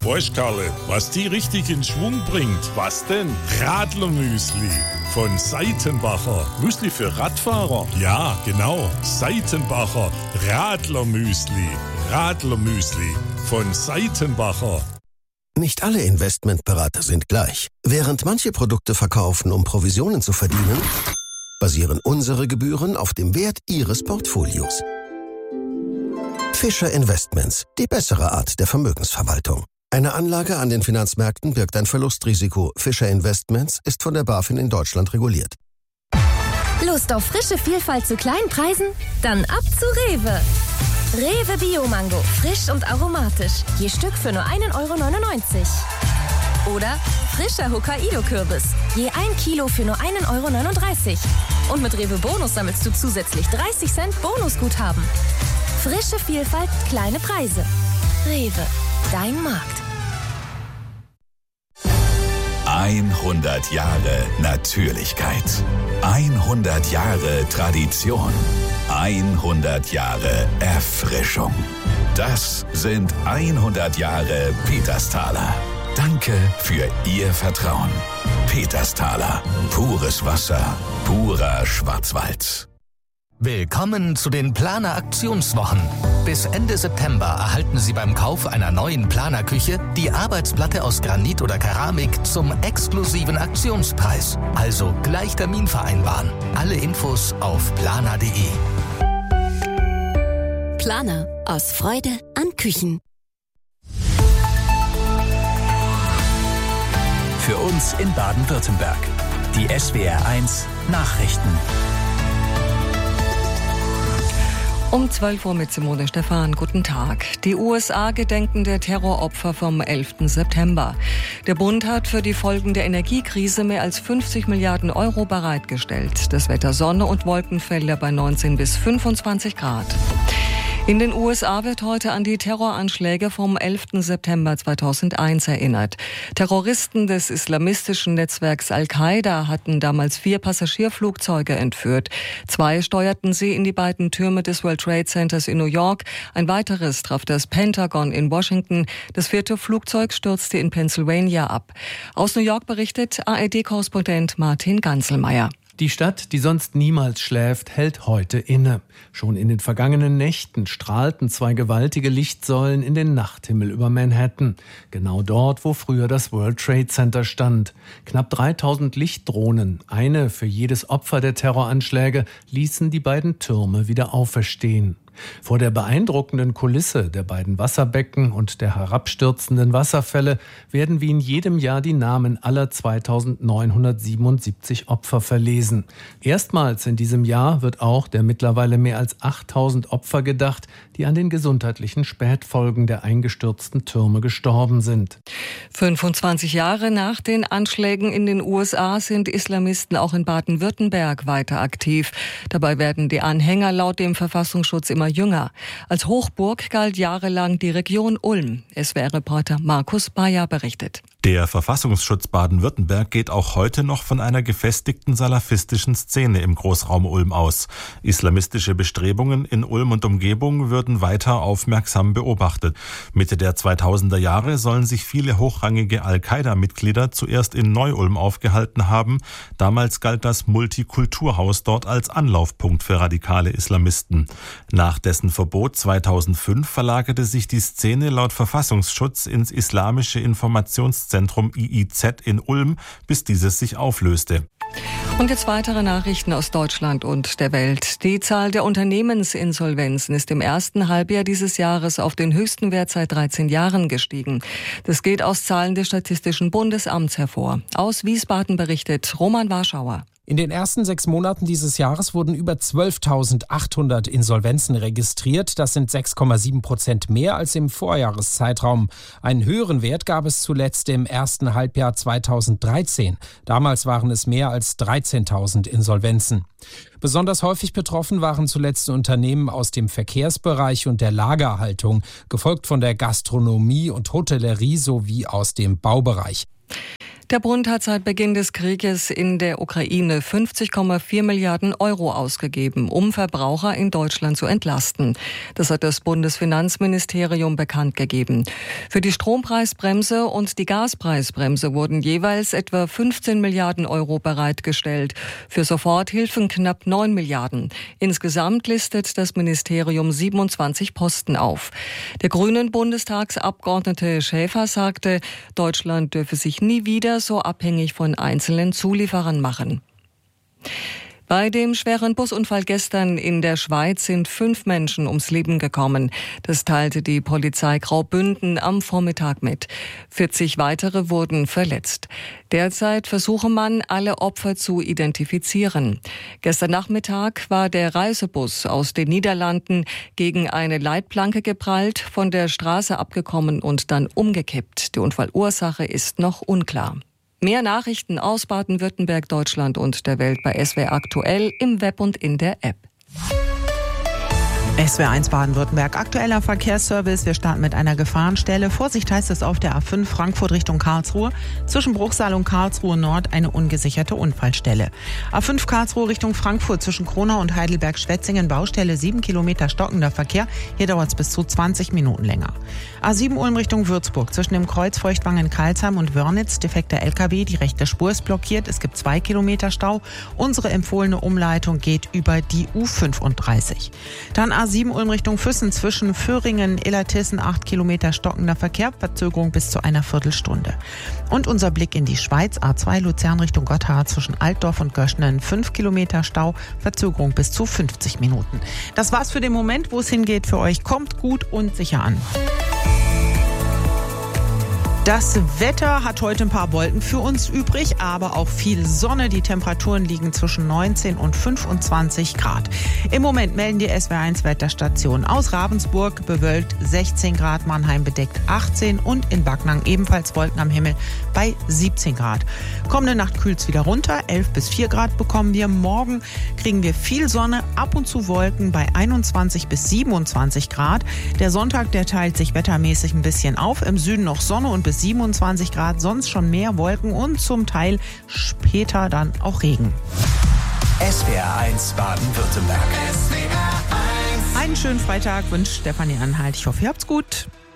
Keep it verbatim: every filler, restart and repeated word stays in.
Weißt Karle, was die richtig in Schwung bringt? Was denn? Radlermüsli von Seitenbacher. Müsli für Radfahrer? Ja, genau. Seitenbacher Radlermüsli. Radlermüsli von Seitenbacher. Nicht alle Investmentberater sind gleich. Während manche Produkte verkaufen, um Provisionen zu verdienen, basieren unsere Gebühren auf dem Wert Ihres Portfolios. Fischer Investments, die bessere Art der Vermögensverwaltung. Eine Anlage an den Finanzmärkten birgt ein Verlustrisiko. Fischer Investments ist von der BaFin in Deutschland reguliert. Lust auf frische Vielfalt zu kleinen Preisen? Dann ab zu Rewe. Rewe Bio-Mango, frisch und aromatisch. Je Stück für nur ein Euro neunundneunzig. Oder frischer Hokkaido-Kürbis. Je ein Kilo für nur ein Euro neununddreißig. Und mit Rewe Bonus sammelst du zusätzlich dreißig Cent Bonusguthaben. Frische Vielfalt, kleine Preise. Rewe, dein Markt. hundert Jahre Natürlichkeit. hundert Jahre Tradition. hundert Jahre Erfrischung. Das sind hundert Jahre Petersthaler. Danke für Ihr Vertrauen. Petersthaler. Pures Wasser. Purer Schwarzwald. Willkommen zu den Planer Aktionswochen. Bis Ende September erhalten Sie beim Kauf einer neuen Planerküche die Arbeitsplatte aus Granit oder Keramik zum exklusiven Aktionspreis. Also gleich Termin vereinbaren. Alle Infos auf planer punkt de. Planer. Aus Freude an Küchen. Für uns in Baden-Württemberg. Die S W R eins Nachrichten. Um zwölf Uhr mit Simone Stephan. Guten Tag. Die U S A gedenken der Terroropfer vom elften September. Der Bund hat für die Folgen der Energiekrise mehr als fünfzig Milliarden Euro bereitgestellt. Das Wetter Sonne und Wolkenfelder bei neunzehn bis fünfundzwanzig Grad. In den U S A wird heute an die Terroranschläge vom elften September zweitausendeins erinnert. Terroristen des islamistischen Netzwerks Al-Qaida hatten damals vier Passagierflugzeuge entführt. Zwei steuerten sie in die beiden Türme des World Trade Centers in New York. Ein weiteres traf das Pentagon in Washington. Das vierte Flugzeug stürzte in Pennsylvania ab. Aus New York berichtet A R D-Korrespondent Martin Ganselmeier. Die Stadt, die sonst niemals schläft, hält heute inne. Schon in den vergangenen Nächten strahlten zwei gewaltige Lichtsäulen in den Nachthimmel über Manhattan. Genau dort, wo früher das World Trade Center stand. Knapp dreitausend Lichtdrohnen, eine für jedes Opfer der Terroranschläge, ließen die beiden Türme wieder auferstehen. Vor der beeindruckenden Kulisse der beiden Wasserbecken und der herabstürzenden Wasserfälle werden wie in jedem Jahr die Namen aller zweitausendneunhundertsiebenundsiebzig Opfer verlesen. Erstmals in diesem Jahr wird auch der mittlerweile mehr als achttausend Opfer gedacht, die an den gesundheitlichen Spätfolgen der eingestürzten Türme gestorben sind. fünfundzwanzig Jahre nach den Anschlägen in den U S A sind Islamisten auch in Baden-Württemberg weiter aktiv. Dabei werden die Anhänger laut dem Verfassungsschutz immer jünger. Als Hochburg galt jahrelang die Region Ulm. S W R-Reporter Markus Bayer berichtet. Der Verfassungsschutz Baden-Württemberg geht auch heute noch von einer gefestigten salafistischen Szene im Großraum Ulm aus. Islamistische Bestrebungen in Ulm und Umgebung würden weiter aufmerksam beobachtet. Mitte der zweitausender Jahre sollen sich viele hochrangige Al-Qaida-Mitglieder zuerst in Neu-Ulm aufgehalten haben. Damals galt das Multikulturhaus dort als Anlaufpunkt für radikale Islamisten. Nach dessen Verbot zweitausendfünf verlagerte sich die Szene laut Verfassungsschutz ins Islamische Informationszentrum I I Z in Ulm, bis dieses sich auflöste. Und jetzt weitere Nachrichten aus Deutschland und der Welt. Die Zahl der Unternehmensinsolvenzen ist im ersten Halbjahr dieses Jahres auf den höchsten Wert seit dreizehn Jahren gestiegen. Das geht aus Zahlen des Statistischen Bundesamts hervor. Aus Wiesbaden berichtet Roman Warschauer. In den ersten sechs Monaten dieses Jahres wurden über zwölftausendachthundert Insolvenzen registriert. Das sind sechs Komma sieben Prozent mehr als im Vorjahreszeitraum. Einen höheren Wert gab es zuletzt im ersten Halbjahr zweitausenddreizehn. Damals waren es mehr als dreizehntausend Insolvenzen. Besonders häufig betroffen waren zuletzt Unternehmen aus dem Verkehrsbereich und der Lagerhaltung, gefolgt von der Gastronomie und Hotellerie sowie aus dem Baubereich. Der Bund hat seit Beginn des Krieges in der Ukraine fünfzig Komma vier Milliarden Euro ausgegeben, um Verbraucher in Deutschland zu entlasten. Das hat das Bundesfinanzministerium bekannt gegeben. Für die Strompreisbremse und die Gaspreisbremse wurden jeweils etwa fünfzehn Milliarden Euro bereitgestellt. Für Soforthilfen knapp neun Milliarden. Insgesamt listet das Ministerium siebenundzwanzig Posten auf. Der grünen Bundestagsabgeordnete Schäfer sagte, Deutschland dürfe sich nie wieder so abhängig von einzelnen Zulieferern machen. Bei dem schweren Busunfall gestern in der Schweiz sind fünf Menschen ums Leben gekommen. Das teilte die Polizei Graubünden am Vormittag mit. vierzig weitere wurden verletzt. Derzeit versuche man, alle Opfer zu identifizieren. Gestern Nachmittag war der Reisebus aus den Niederlanden gegen eine Leitplanke geprallt, von der Straße abgekommen und dann umgekippt. Die Unfallursache ist noch unklar. Mehr Nachrichten aus Baden-Württemberg, Deutschland und der Welt bei S W R aktuell im Web und in der App. S W R eins Baden-Württemberg, aktueller Verkehrsservice. Wir starten mit einer Gefahrenstelle. Vorsicht heißt es auf der A fünf Frankfurt Richtung Karlsruhe. Zwischen Bruchsal und Karlsruhe Nord eine ungesicherte Unfallstelle. A fünf Karlsruhe Richtung Frankfurt zwischen Kronau und Heidelberg-Schwetzingen. Baustelle sieben Kilometer stockender Verkehr. Hier dauert es bis zu zwanzig Minuten länger. A sieben Ulm Richtung Würzburg. Zwischen dem Kreuz Feuchtwangen-Karlsheim und Wörnitz. Defekter L K W. Die rechte Spur ist blockiert. Es gibt zwei Kilometer Stau. Unsere empfohlene Umleitung geht über die U fünfunddreißig. Dann A sieben Ulm Richtung Füssen zwischen Föhringen, Illertissen, acht Kilometer stockender Verkehr, Verzögerung bis zu einer Viertelstunde. Und unser Blick in die Schweiz, A zwei Luzern Richtung Gotthard zwischen Altdorf und Göschnen, fünf Kilometer Stau, Verzögerung bis zu fünfzig Minuten. Das war's für den Moment, wo es hingeht für euch. Kommt gut und sicher an. Das Wetter hat heute ein paar Wolken für uns übrig, aber auch viel Sonne. Die Temperaturen liegen zwischen neunzehn und fünfundzwanzig Grad. Im Moment melden die S W R eins Wetterstationen aus Ravensburg bewölkt sechzehn Grad, Mannheim bedeckt achtzehn und in Backnang ebenfalls Wolken am Himmel bei siebzehn Grad. Kommende Nacht kühlt es wieder runter, elf bis vier Grad bekommen wir. Morgen kriegen wir viel Sonne, ab und zu Wolken bei einundzwanzig bis siebenundzwanzig Grad. Der Sonntag, der teilt sich wettermäßig ein bisschen auf. Im Süden noch Sonne und bis siebenundzwanzig Grad, sonst schon mehr Wolken und zum Teil später dann auch Regen. S W R eins Baden-Württemberg. Einen schönen Freitag wünscht Stefanie Anhalt. Ich hoffe, ihr habt's gut.